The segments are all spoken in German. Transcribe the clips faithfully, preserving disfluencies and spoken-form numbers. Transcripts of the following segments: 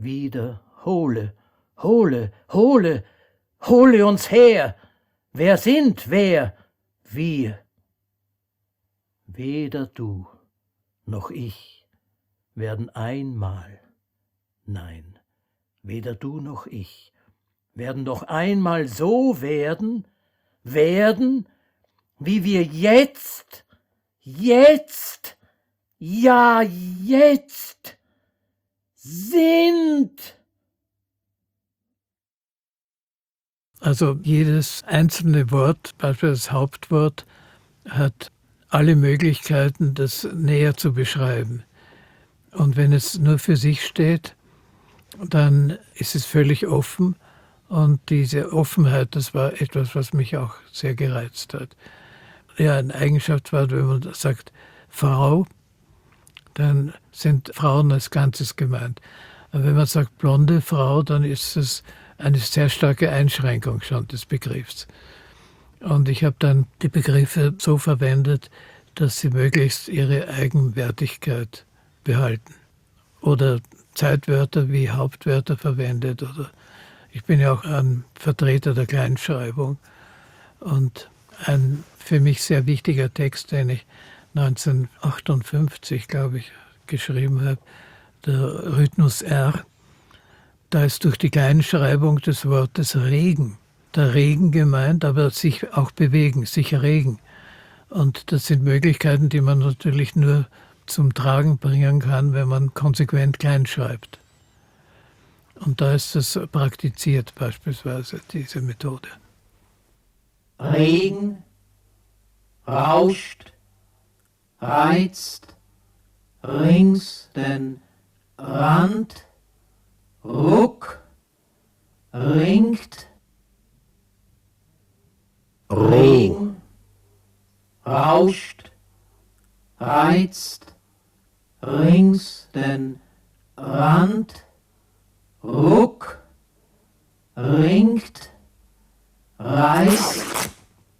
Wieder hole, hole, hole, hole uns her! Wer sind wer? Wir. Weder du noch ich werden einmal, nein, weder du noch ich werden noch einmal so werden, werden, wie wir jetzt, jetzt, ja jetzt sind. Also jedes einzelne Wort, beispielsweise das Hauptwort, hat alle Möglichkeiten, das näher zu beschreiben. Und wenn es nur für sich steht, dann ist es völlig offen. Und diese Offenheit, das war etwas, was mich auch sehr gereizt hat. Ja, ein Eigenschaftswort, wenn man sagt Frau, dann sind Frauen als Ganzes gemeint. Aber wenn man sagt blonde Frau, dann ist es eine sehr starke Einschränkung schon des Begriffs. Und ich habe dann die Begriffe so verwendet, dass sie möglichst ihre Eigenwertigkeit behalten. Oder Zeitwörter wie Hauptwörter verwendet. Oder ich bin ja auch ein Vertreter der Kleinschreibung. Und ein für mich sehr wichtiger Text, den ich neunzehnhundertachtundfünfzig, glaube ich, geschrieben habe, der Rhythmus R, da ist durch die Kleinschreibung des Wortes Regen der Regen gemeint, aber sich auch bewegen, sich regen. Und das sind Möglichkeiten, die man natürlich nur zum Tragen bringen kann, wenn man konsequent klein schreibt. Und da ist das praktiziert beispielsweise, diese Methode. Regen, rauscht, reizt, rings den Rand, ruck, ringt, Regen, rauscht, reizt, rings den Rand, ruck, ringt, reißt,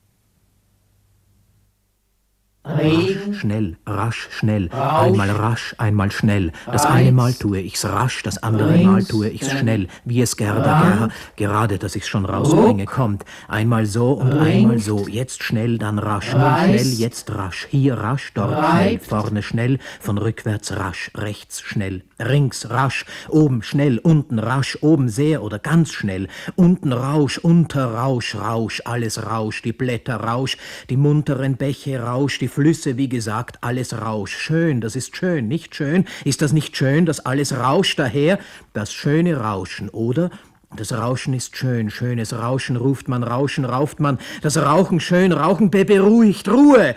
Regen, schnell, rasch, schnell, Rausch, einmal rasch, einmal schnell. Das Reiz, eine Mal tue ich's rasch, das andere Rings, Mal tue ich's denn schnell. Wie es Gerda, Rand, Ger, gerade, dass ich's schon rausbringe, Ruck, kommt. Einmal so und Ringt, einmal so. Jetzt schnell, dann rasch. Nun Reißt, schnell, jetzt rasch. Hier rasch, dort schnell. Reibt, Vorne schnell, von rückwärts rasch. Rechts schnell, rings rasch. Oben schnell, unten rasch. Oben sehr oder ganz schnell. Unten Rausch, unter Rausch, Rausch. Alles Rausch, die Blätter Rausch, die munteren Bäche Rausch, die Flüsse, wie gesagt, alles Rausch. Schön, das ist schön, nicht schön? Ist das nicht schön, dass alles rauscht daher? Das schöne Rauschen, oder? Das Rauschen ist schön, schönes Rauschen ruft man, Rauschen rauft man. Das Rauchen schön, Rauchen beruhigt, Ruhe!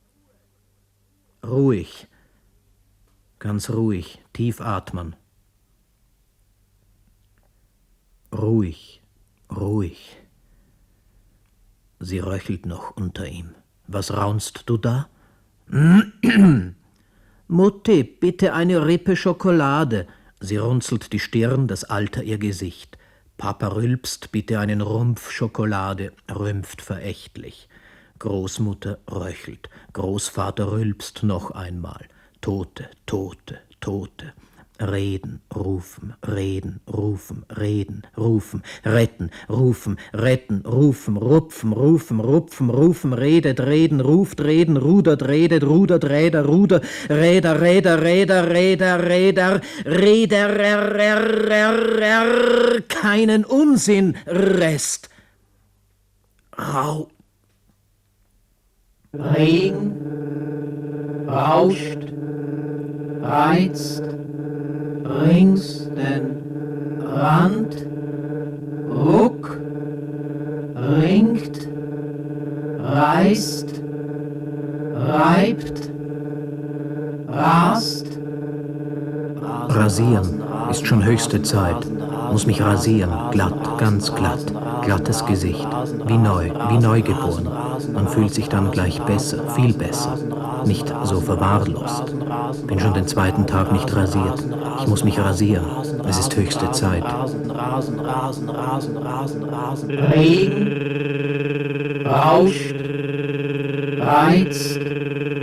Ruhig, ganz ruhig, tief atmen. Ruhig, ruhig. Sie röchelt noch unter ihm. Was raunst du da? Mutti, bitte eine Rippe Schokolade. Sie runzelt die Stirn, das Alter ihr Gesicht. Papa rülpst, bitte einen Rumpf Schokolade, rümpft verächtlich. Großmutter röchelt, Großvater rülpst noch einmal. Tote, Tote, Tote. Reden, rufen, reden, rufen, reden, rufen, retten, rufen, retten, rufen, rupfen, rufen, rupfen, rufen, redet, reden, ruft, reden, rudert, redet, rudert, räder, ruder, Räder, Räder, Räder, Räder, Räder, Räder, Räder, keinen Unsinn, Rest. Rau. Regen, rauscht, reizt, rings den Rand, ruck, ringt, reißt, reibt, rast. Rasieren ist schon höchste Zeit. Muss mich rasieren, glatt, ganz glatt, glattes Gesicht, wie neu, wie neugeboren. Man fühlt sich dann gleich besser, viel besser, nicht so verwahrlost. Bin schon den zweiten Tag nicht rasiert. Ich muss mich rasieren. Es ist höchste Zeit. Regen, rauscht, reizt,